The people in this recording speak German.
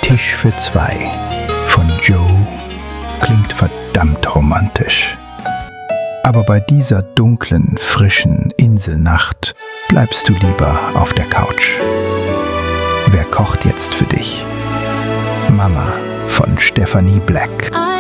Tisch für zwei von Joe klingt verdammt romantisch. Aber bei dieser dunklen, frischen Inselnacht bleibst du lieber auf der Couch. Wer kocht jetzt für dich? Mama von Stephanie Black.